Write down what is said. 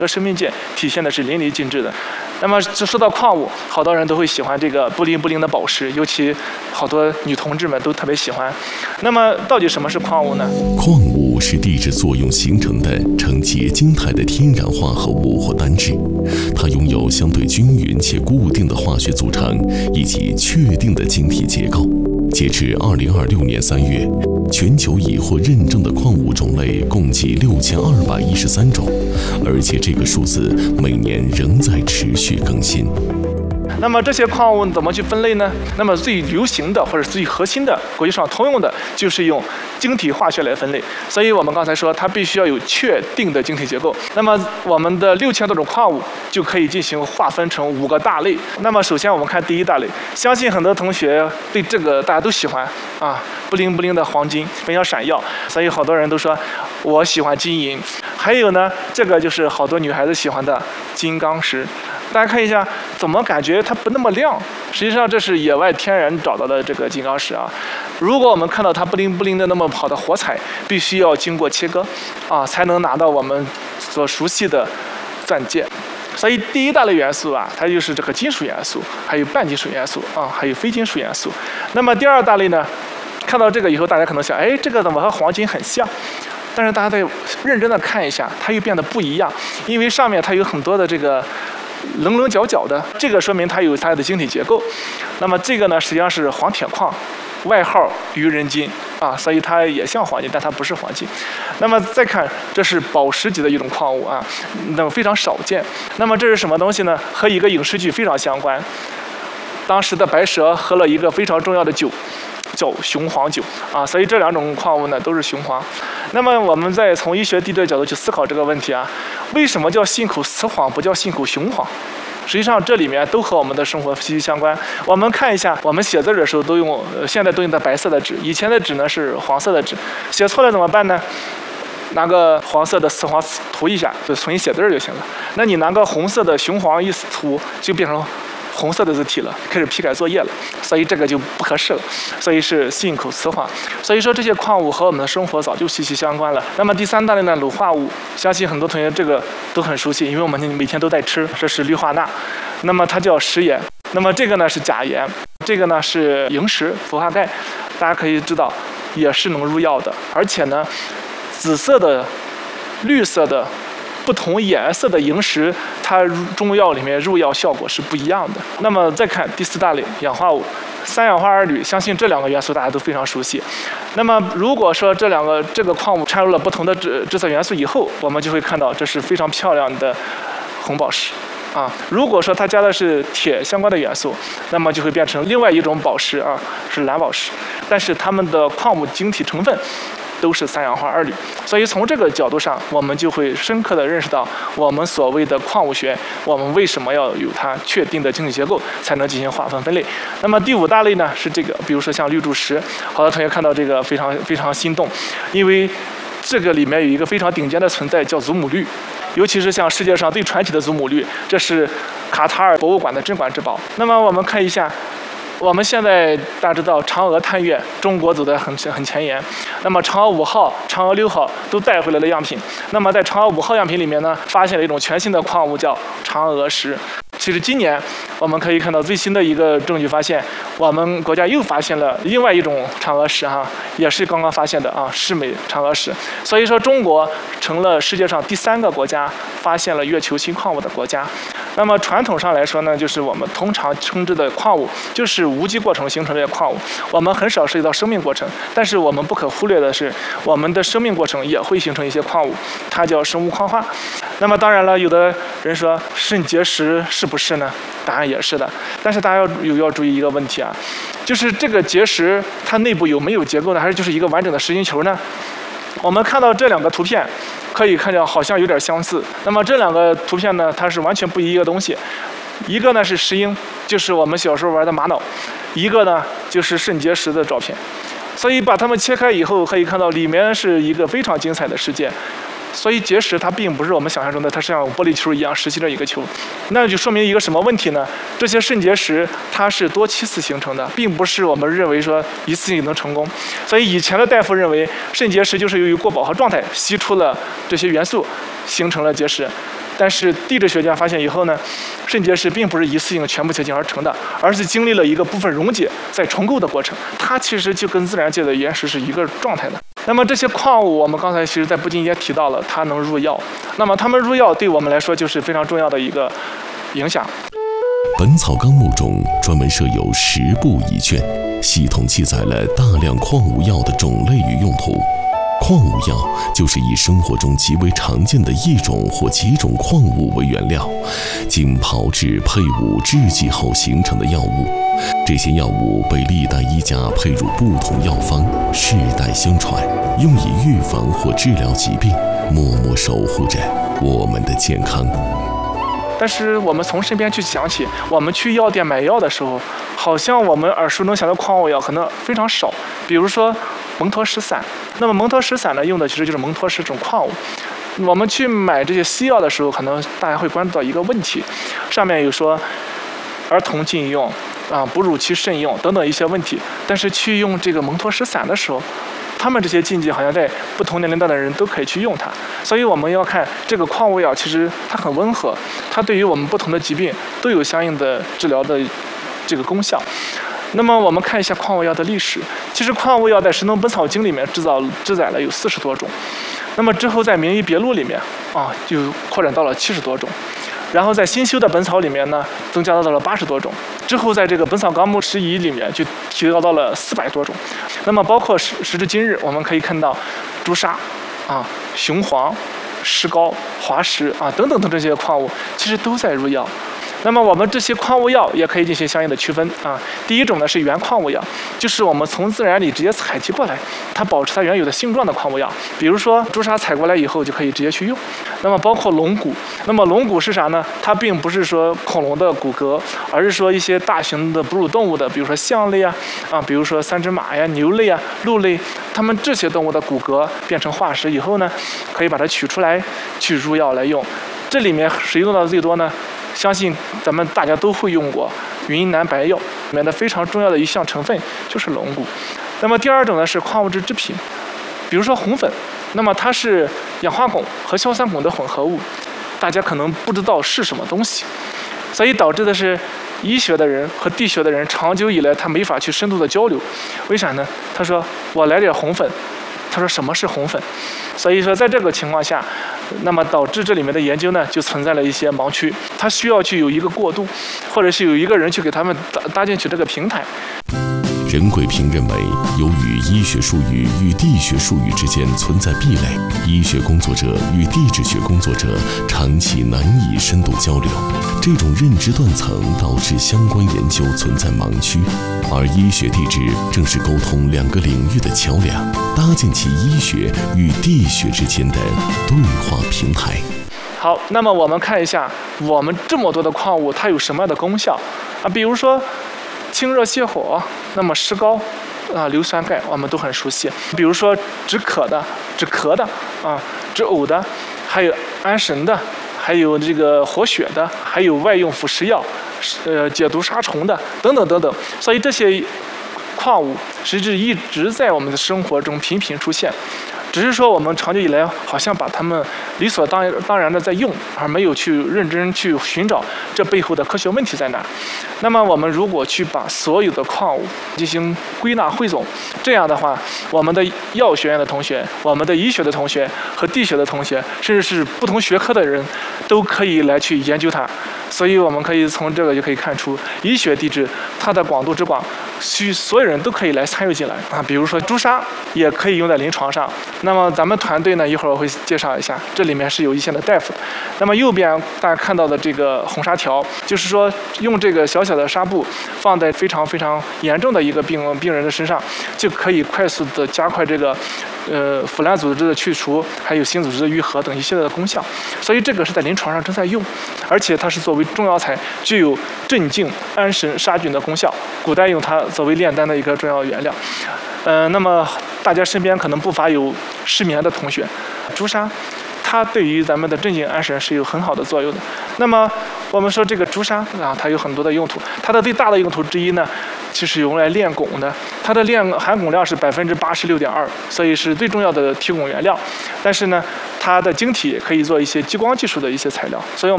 生命界体现的是淋漓尽致的。那么说到矿物，好多人都会喜欢这个布灵布灵的宝石，尤其好多女同志们都特别喜欢。那么到底什么是矿物呢？ 矿物是地质作用形成的呈结晶态的天然化合物或单质，它拥有相对均匀且固定的化学组成以及确定的晶体结构。截至2026年3月，全球已获认证的矿物种类共计6213种，而且这个数字每年仍在持续更新。 那么这些矿物怎么去分类呢？那么最流行的或者最核心的、国际上通用的，就是用晶体化学来分类。所以我们刚才说，它必须要有确定的晶体结构。那么我们的6000多种矿物就可以进行划分成5个大类。那么首先我们看第一大类，相信很多同学对这个大家都喜欢啊，布灵布灵的黄金非常闪耀，所以好多人都说我喜欢金银。还有呢，这个就是好多女孩子喜欢的金刚石。大家看一下，怎么感觉它不那么亮？实际上这是野外天然找到的这个金刚石啊。如果我们看到它布灵布灵的那么好的火彩，必须要经过切割啊，才能拿到我们所熟悉的钻戒。所以第一大类元素啊，它就是这个金属元素，还有半金属元素啊，还有非金属元素。那么第二大类呢，看到这个以后，大家可能想，哎，这个怎么和黄金很像？但是大家再认真的看一下，它又变得不一样，因为上面它有很多的这个棱棱角角的，这个说明它有它的晶体结构。那么这个呢，实际上是黄铁矿，外号愚人金啊，所以它也像黄金，但它不是黄金。那么再看，这是宝石级的一种矿物啊，那么非常少见。那么这是什么东西呢？和一个影视剧非常相关。当时的白蛇喝了一个非常重要的酒，叫雄黄酒啊，所以这2种矿物呢都是雄黄。那么我们再从医学地质的角度去思考这个问题啊，为什么叫信口雌黄不叫信口雄黄？实际上这里面都和我们的生活息息相关。我们看一下，我们写字的时候都用，现在都用的白色的纸，以前的纸呢是黄色的纸，写错了怎么办呢？拿个黄色的雌黄涂一下，就重新写字就行了。那你拿个红色的雄黄一涂，就变成红色的字体了，开始批改作业了，所以这个就不合适了，所以是信口雌黄。所以说这些矿物和我们的生活早就息息相关了。那么第3大类呢，卤化物，相信很多同学这个都很熟悉，因为我们每天都在吃，这是氯化钠，那么它叫食盐。那么这个呢是钾盐，这个呢是萤石、氟化钙，大家可以知道也是能入药的，而且呢，紫色的、绿色的。不同颜色的萤石，它中药里面入药效果是不一样的。那么再看第4大类氧化物，3氧化二铝，相信这2个元素大家都非常熟悉。那么如果说这个矿物掺入了不同的致色元素以后，我们就会看到这是非常漂亮的红宝石啊。如果说它加的是铁相关的元素，那么就会变成另外一种宝石啊，是蓝宝石。但是它们的矿物晶体成分都是3氧化二铝，所以从这个角度上，我们就会深刻地认识到我们所谓的矿物学，我们为什么要有它确定的晶体结构，才能进行划分分类。那么第5大类呢是这个，比如说像绿柱石，好多同学看到这个非常心动，因为这个里面有一个非常顶尖的存在叫祖母绿，尤其是像世界上最传奇的祖母绿，这是卡塔尔博物馆的镇馆之宝。那么我们看一下。我们现在大家知道嫦娥探月，中国走得很前沿。那么嫦娥5号、嫦娥6号都带回来了样品。那么在嫦娥5号样品里面呢，发现了一种全新的矿物叫嫦娥石。其实今年我们可以看到最新的一个证据发现，我们国家又发现了另外一种嫦娥石哈，也是刚刚发现的啊，世美嫦娥石。所以说中国成了世界上第3个国家发现了月球新矿物的国家。那么传统上来说呢，就是我们通常称之的矿物，就是无机过程形成的矿物。我们很少涉及到生命过程，但是我们不可忽略的是，我们的生命过程也会形成一些矿物，它叫生物矿化。那么当然了，有的人说肾结石是不是呢？答案也是的。但是大家要注意一个问题啊，就是这个结石它内部有没有结构呢？还是就是一个完整的实心球呢？我们看到这2个图片，可以看见好像有点相似。那么这2个图片呢，它是完全不一个东西。一个呢是石英，就是我们小时候玩的玛瑙；一个呢就是肾结石的照片。所以把它们切开以后，可以看到里面是一个非常精彩的世界。所以结石它并不是我们想象中的，它是像玻璃球一样实心的一个球，那就说明一个什么问题呢？这些肾结石它是多期次形成的，并不是我们认为说一次性能成功。所以以前的大夫认为肾结石就是由于过饱和状态吸出了这些元素，形成了结石。 但是地质学家发现以后呢，肾结石并不是一次性全部结晶而成的，而是经历了一个部分溶解再重构的过程。它其实就跟自然界的岩石是一个状态的。那么这些矿物，我们刚才其实在不经意间提到了，它能入药。那么它们入药对我们来说就是非常重要的一个影响。 《本草纲目》中专门设有10部1卷，系统记载了大量矿物药的种类与用途。矿物药就是以生活中极为常见的一种或几种矿物为原料，经炮制、配伍、制剂后形成的药物。这些药物被历代医家配入不同药方，世代相传，用以预防或治疗疾病，默默守护着我们的健康。 但是我们从身边去想起，我们去药店买药的时候，好像我们耳熟能详的矿物药可能非常少。比如说蒙脱石散，那么蒙脱石散呢，用的其实就是蒙脱石这种矿物。我们去买这些西药的时候，可能大家会关注到一个问题，上面有说儿童禁用哺乳期慎用等等一些问题。但是去用这个蒙脱石散的时候，他们这些禁忌好像在不同年龄段的人都可以去用它，所以我们要看这个矿物药，其实它很温和，它对于我们不同的疾病都有相应的治疗的这个功效。那么我们看一下矿物药的历史，其实矿物药在《神农本草经》里面记载了有40多种，那么之后在《名医别录》里面就扩展到了70多种。然后在新修的本草里面呢，增加到了80多种。之后在这个《本草纲目拾遗》里面就提高到了400多种。那么包括时至今日，我们可以看到朱砂雄黄、石膏、滑石等等这些矿物，其实都在入药。那么我们这些矿物药也可以进行相应的区分第一种呢是原矿物药，就是我们从自然里直接采集过来，它保持它原有的性状的矿物药。比如说朱砂采过来以后就可以直接去用。那么包括龙骨，那么龙骨是啥呢？它并不是说恐龙的骨骼，而是说一些大型的哺乳动物的，比如说象类比如说三只马呀、牛类鹿类，它们这些动物的骨骼变成化石以后呢，可以把它取出来去入药来用。这里面谁用到的最多呢？相信咱们大家都会用过云南白药里面的非常重要的一项成分就是龙骨。那么第二种呢是矿物质制品，比如说红粉，那么它是氧化汞和硝酸汞的混合物，大家可能不知道是什么东西，所以导致的是医学的人和地学的人长久以来他没法去深度的交流。为啥呢？他说我来点红粉，他说什么是红粉？所以说在这个情况下，那么导致这里面的研究呢就存在了一些盲区，它需要去有一个过渡，或者是有一个人去给他们搭进去这个平台。 任贵平认为，由于医学术语与地学术语之间存在壁垒，医学工作者与地质学工作者长期难以深度交流，这种认知断层导致相关研究存在盲区，而医学地质正是沟通两个领域的桥梁，搭建起医学与地学之间的对话平台。 好，那么我们看一下我们这么多的矿物它有什么样的功效比如说清热泻火，那么石膏硫酸钙我们都很熟悉。比如说止渴的、止咳的止呕的，还有安神的，还有这个活血的，还有外用辅食药，解毒杀虫的等等等等。所以这些矿物实质一直在我们的生活中频频出现，只是说我们长久以来好像把它们理所当然的在用，而没有去认真去寻找这背后的科学问题在哪。那么我们如果去把所有的矿物进行归纳汇总，这样的话，我们的药学院的同学、我们的医学的同学和地学的同学，甚至是不同学科的人，都可以来去研究它。所以我们可以从这个就可以看出，医学地质它的广度之广，所有人都可以来参与进来比如说朱砂也可以用在临床上。那么咱们团队呢，一会儿我会介绍一下，这里面是有一线的大夫。那么右边大家看到的这个红纱条，就是说用这个小小的纱布放在非常非常严重的一个病人的身上，就可以快速的加快这个腐烂组织的去除，还有新组织的愈合等一系列的功效。所以这个是在临床上正在用，而且它是作为中药材，具有镇静、安神、杀菌的功效。古代用它作为炼丹的一个重要原料。那么大家身边可能不乏有失眠的同学，朱砂它对于咱们的镇静安神是有很好的作用的。那么我们说这个朱砂它有很多的用途，它的最大的用途之一呢， 就是用来炼汞的，它的含汞量是86.2%，所以是最重要的提汞原料。但是呢，它的晶体也可以做一些激光技术的一些材料，所以我们